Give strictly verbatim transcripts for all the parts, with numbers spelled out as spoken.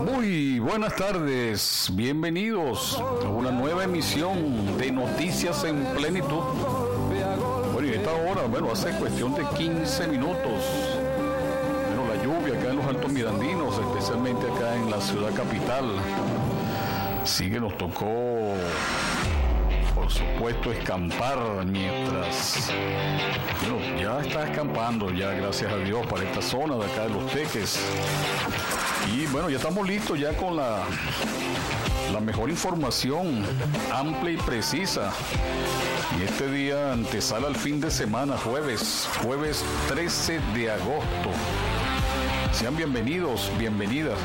Muy buenas tardes, bienvenidos a una nueva emisión de Noticias en Plenitud. Bueno, y esta hora, bueno, hace cuestión de quince minutos. Bueno, la lluvia acá en los Altos Mirandinos, especialmente acá en la ciudad capital. Sí que nos tocó, por supuesto, escampar mientras, bueno, ya está escampando ya, gracias a Dios, para esta zona de acá de Los Teques. Y bueno, ya estamos listos ya con la, la mejor información amplia y precisa. Y este día antesala al fin de semana, jueves, jueves trece de agosto. Sean bienvenidos, bienvenidas.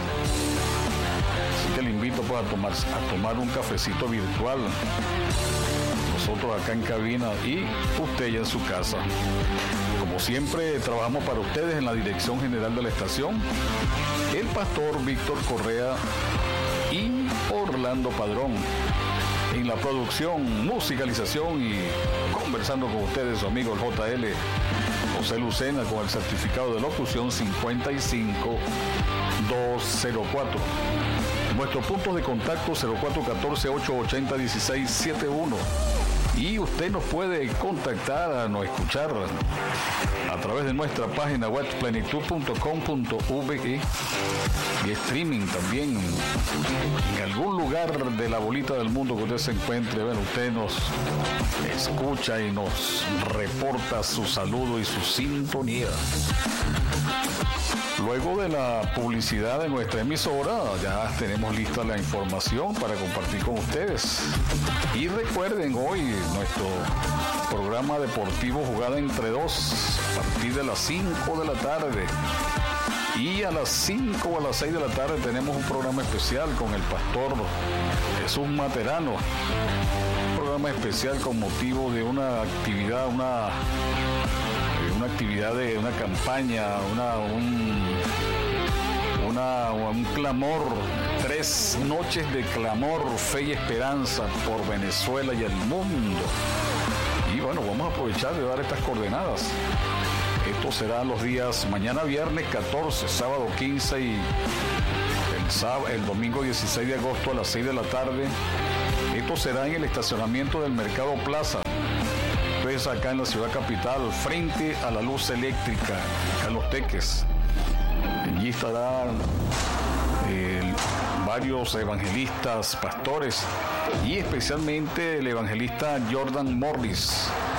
Así que le invito pues, a, tomar, a tomar un cafecito virtual. Nosotros acá en cabina y usted ya en su casa. Como siempre, trabajamos para ustedes en la dirección general de la estación, el pastor Víctor Correa y Orlando Padrón. En la producción, musicalización y conversando con ustedes, su amigo el J L José Lucena, con el certificado de locución cincuenta y cinco dos cero cuatro. Nuestros puntos de contacto cero cuatro uno cuatro, ocho ocho cero, uno seis siete uno. Y usted nos puede contactar, no escuchar a través de nuestra página web plenitud punto com punto ve y streaming también en algún lugar de la bolita del mundo que usted se encuentre. Bueno, usted nos escucha y nos reporta su saludo y su sintonía. Luego de la publicidad de nuestra emisora, ya tenemos lista la información para compartir con ustedes. Y recuerden, hoy nuestro programa deportivo Jugada entre Dos, a partir de las cinco de la tarde. Y a las cinco o a las seis de la tarde tenemos un programa especial con el pastor Jesús Materano. Un programa especial con motivo de una actividad, una... una actividad de una campaña, una, un, una, un clamor, tres noches de clamor, fe y esperanza por Venezuela y el mundo. Y bueno, vamos a aprovechar de dar estas coordenadas. Esto será los días mañana viernes catorce, sábado quince y el, sábado, el domingo dieciséis de agosto a las seis de la tarde. Esto será en el estacionamiento del Mercado Plaza. Entonces acá en la ciudad capital, frente a la luz eléctrica, acá en Los Teques. Allí estarán eh, varios evangelistas, pastores, y especialmente el evangelista Jordan Morris,